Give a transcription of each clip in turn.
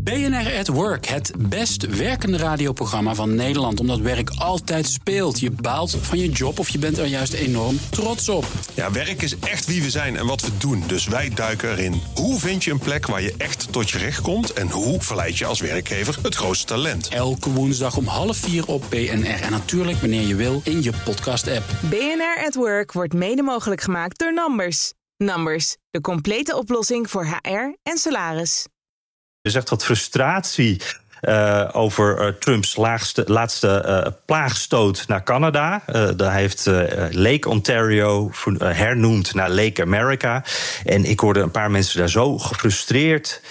BNR at Work, het best werkende radioprogramma van Nederland. Omdat werk altijd speelt. Je baalt van je job of je bent er juist enorm trots op. Ja, werk is echt wie we zijn en wat we doen. Dus wij duiken erin. Hoe vind je een plek waar je echt tot je recht komt? En hoe verleid je als werkgever het grootste talent? Elke woensdag om 3:30 op BNR. En natuurlijk wanneer je wil in je podcast-app. BNR at Work wordt mede mogelijk gemaakt door Numbers. Numbers, de complete oplossing voor HR en salaris. Er is echt wat frustratie over Trumps laatste plaagstoot naar Canada. Hij heeft Lake Ontario hernoemd naar Lake America. En ik hoorde een paar mensen daar zo gefrustreerd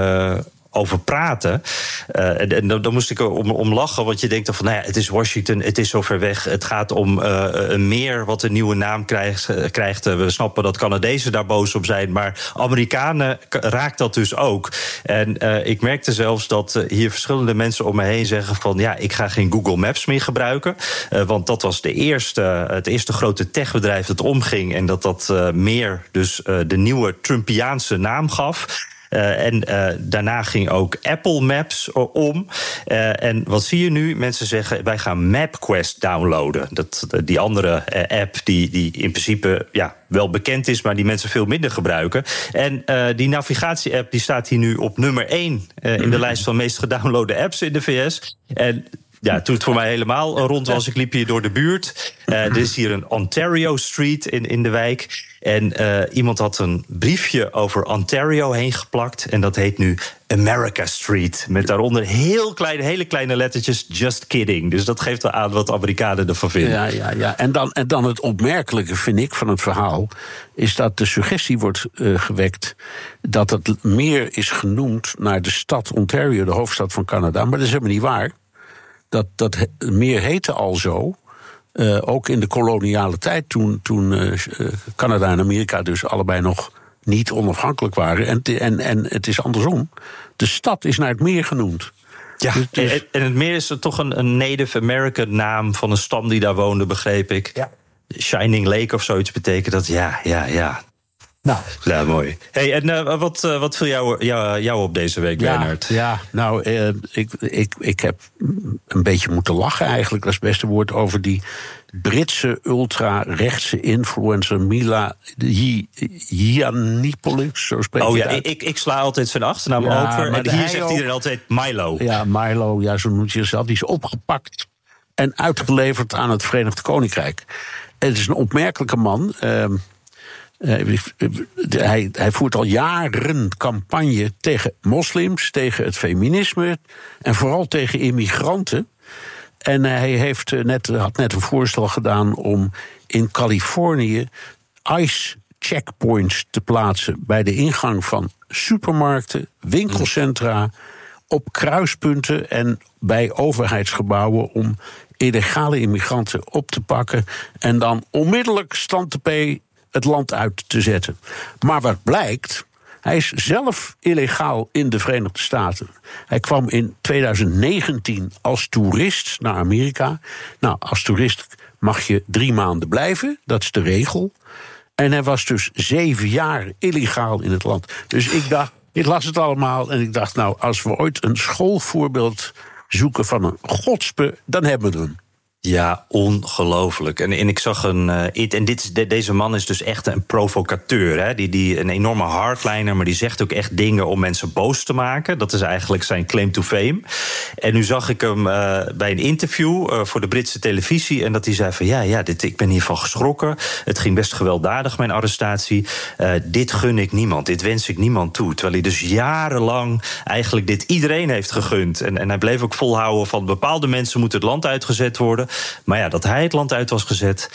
over praten. En dan moest ik om lachen, want je denkt dan van, nou ja, het is Washington, het is zo ver weg. Het gaat om een meer wat een nieuwe naam krijgt. We snappen dat Canadezen daar boos op zijn, maar Amerikanen raakt dat dus ook. En ik merkte zelfs dat hier verschillende mensen om me heen zeggen van, ja, ik ga geen Google Maps meer gebruiken. Want dat was het eerste grote techbedrijf dat omging en dat meer dus de nieuwe Trumpiaanse naam gaf. Daarna ging ook Apple Maps om. En wat zie je nu? Mensen zeggen, wij gaan MapQuest downloaden. Die andere app die in principe wel bekend is, maar die mensen veel minder gebruiken. En die navigatie-app die staat hier nu op nummer 1 in de lijst van meest gedownloade apps in de VS. En ja, toen het voor mij helemaal rond was, ik liep hier door de buurt. Er is hier een Ontario Street in de wijk. En iemand had een briefje over Ontario heen geplakt. En dat heet nu America Street. Met daaronder hele kleine lettertjes, just kidding. Dus dat geeft wel aan wat Amerikanen ervan vinden. Ja. En dan het opmerkelijke, vind ik, van het verhaal is dat de suggestie wordt gewekt dat het meer is genoemd naar de stad Ontario, de hoofdstad van Canada. Maar dat is helemaal niet waar. Dat meer heette al zo. Ook in de koloniale tijd, toen Canada en Amerika dus allebei nog niet onafhankelijk waren. En het is andersom. De stad is naar het meer genoemd. Ja, en het meer is toch een Native American naam van een stam die daar woonde, begreep ik. Ja. Shining Lake of zoiets betekent dat. Ja. Nou, ja, mooi. Hey, en wat viel jou op deze week, Bernard? Ik heb een beetje moeten lachen eigenlijk, dat is het beste woord, over die Britse ultra-rechtse influencer Mila Yiannopoulos, zo spreek je het uit. Ik sla altijd zijn achternaam over. En hier zegt iedereen altijd Milo. Ja, Milo, zo noemt hij zichzelf. Die is opgepakt en uitgeleverd aan het Verenigd Koninkrijk. Het is een opmerkelijke man. Hij voert al jaren campagne tegen moslims, tegen het feminisme en vooral tegen immigranten. En hij had net een voorstel gedaan om in Californië ICE checkpoints te plaatsen bij de ingang van supermarkten, winkelcentra, op kruispunten en bij overheidsgebouwen om illegale immigranten op te pakken en dan onmiddellijk stand P het land uit te zetten. Maar wat blijkt, hij is zelf illegaal in de Verenigde Staten. Hij kwam in 2019 als toerist naar Amerika. Nou, als toerist mag je 3 maanden blijven, dat is de regel. En hij was dus 7 jaar illegaal in het land. Dus ik las het allemaal en ik dacht, nou, als we ooit een schoolvoorbeeld zoeken van een godspe, dan hebben we hem. Ja, ongelooflijk. En ik zag deze man is dus echt een provocateur. Hè? Die een enorme hardliner, maar die zegt ook echt dingen om mensen boos te maken. Dat is eigenlijk zijn claim to fame. En nu zag ik hem bij een interview voor de Britse televisie. En dat hij zei van ik ben hiervan geschrokken. Het ging best gewelddadig, mijn arrestatie. Dit gun ik niemand, dit wens ik niemand toe. Terwijl hij dus jarenlang eigenlijk dit iedereen heeft gegund. En hij bleef ook volhouden van bepaalde mensen moeten het land uitgezet worden. Maar ja, dat hij het land uit was gezet.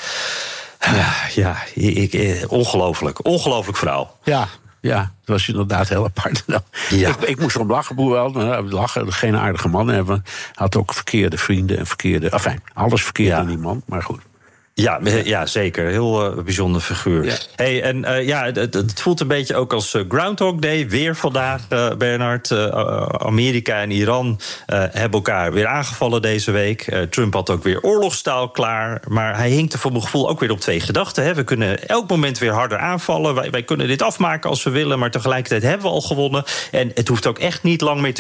Ongelooflijk verhaal. Ja, dat was inderdaad heel apart. Ja. Ik moest erom lachen, lachen, geen aardige man. Hij had ook verkeerde vrienden en alles verkeerd in die man, maar goed. Ja, zeker. Heel bijzonder figuur. Ja. Hey, en het voelt een beetje ook als Groundhog Day. Weer vandaag, Bernard. Amerika en Iran hebben elkaar weer aangevallen deze week. Trump had ook weer oorlogstaal klaar. Maar hij hinkte voor mijn gevoel ook weer op 2 gedachten. Hè. We kunnen elk moment weer harder aanvallen. Wij kunnen dit afmaken als we willen. Maar tegelijkertijd hebben we al gewonnen. En het hoeft ook echt niet lang meer te